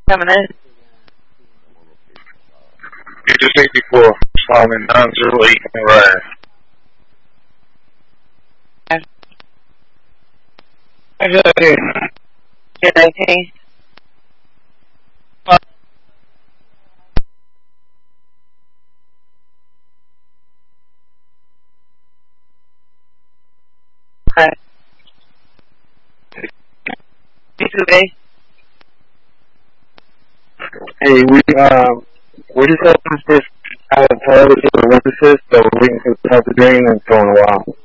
Coming in. 84, following 908 right. Okay. Good, okay. Okay. Hey, we just opened this out of the witnesses, so we're waiting for the green and it's going a while.